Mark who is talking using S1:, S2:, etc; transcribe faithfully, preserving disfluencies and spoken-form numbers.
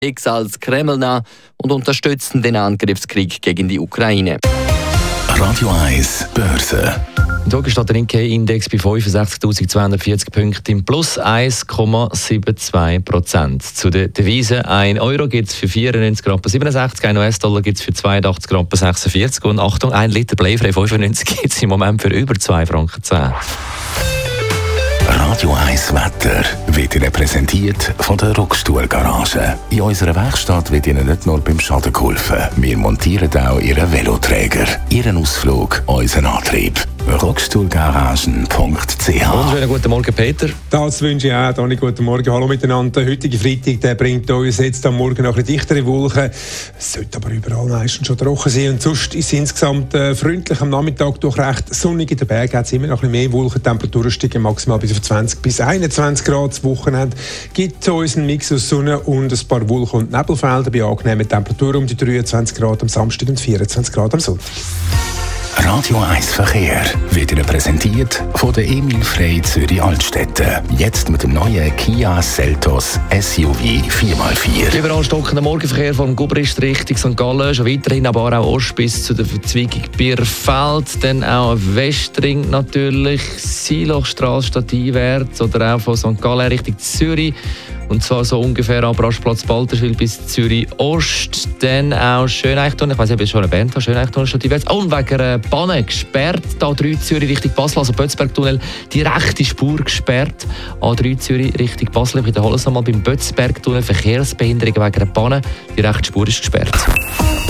S1: X als Kreml nah und unterstützen den Angriffskrieg gegen die Ukraine.
S2: Radio eins Börse.
S3: Heute steht der Nikkei-Index bei fünfundsechzigtausendzweihundertvierzig Punkten im Plus eins Komma zweiundsiebzig Prozent. Zu den Devisen: ein Euro gibt es für vierundneunzig Komma siebenundsechzig, ein U S-Dollar gibt es für zweiundachtzig Komma sechsundvierzig und Achtung, ein Liter Bleifrei fünfundneunzig gibt es im Moment für über zwei Franken zehn.
S2: Radio eins Wetter wird Ihnen präsentiert von der Rockstuhl-Garage. In unserer Werkstatt wird Ihnen nicht nur beim Schaden geholfen. Wir montieren auch Ihren Veloträger, Ihren Ausflug, unseren Antrieb. rockstuhlgaragen punkt c h.
S3: Wunderschönen guten Morgen, Peter.
S4: Das wünsche ich auch, Dani. Guten Morgen. Hallo miteinander. Der heutige Freitag, der bringt uns jetzt am Morgen noch ein bisschen dichtere Wolken. Es sollte aber überall meistens schon trocken sein. Und sonst ist es insgesamt äh, freundlich am Nachmittag, durch recht sonnig in den Bergen. Hat es immer noch ein bisschen mehr Wolken. Temperaturen steigen maximal bis auf zwanzig bis einundzwanzig Grad. Das Wochenende gibt es uns einen Mix aus Sonne und ein paar Wolken- und Nebelfelder bei angenehmen Temperaturen um die dreiundzwanzig Grad am Samstag und vierundzwanzig Grad am Sonntag.
S2: Radio eins Verkehr wird Ihnen präsentiert von der Emil Frey Zürich Altstädte. Jetzt mit dem neuen Kia Seltos S U V vier mal vier.
S3: Überall stockender Morgenverkehr vom Gubrist Richtung Sankt Gallen, schon weiterhin aber auch Ost bis zu der Verzweigung Bierfeld, dann auch Westring natürlich, Silochstrasse statt einwärts oder auch von Sankt Gallen Richtung Zürich. Und zwar so ungefähr am Rastplatz Balterswil bis Zürich Ost. Dann auch Schöneichtunnel. Ich weiss nicht, ob ich schon erwähnt habe. Schöneichtunnel statt einwärts. Oh, und wegen einer Panne gesperrt. A drei Zürich Richtung Basel, also Bötzbergtunnel. Die rechte Spur gesperrt. A drei Zürich Richtung Basel. Ich wiederhole es nochmal beim Bötzbergtunnel. Verkehrsbehinderung wegen einer Panne. Die rechte Spur ist gesperrt.